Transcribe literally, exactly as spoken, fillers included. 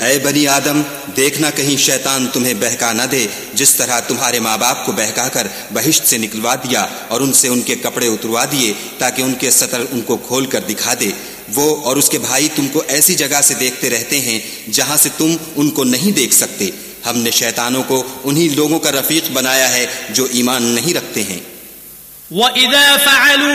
ऐ बनी आदम, देखना कहीं शैतान तुम्हें बहका न दे, जिस तरह तुम्हारे माँ बाप को बहकाकर बहिश्त से निकलवा दिया और उनसे उनके कपड़े उतरवा दिए ताकि उनके सतर उनको खोल कर दिखा दे। वो और उसके भाई तुमको ऐसी जगह से देखते रहते हैं जहां से तुम उनको नहीं देख सकते। हमने शैतानों को उन्हीं लोगों का रफीक बनाया है जो ईमान नहीं रखते हैं।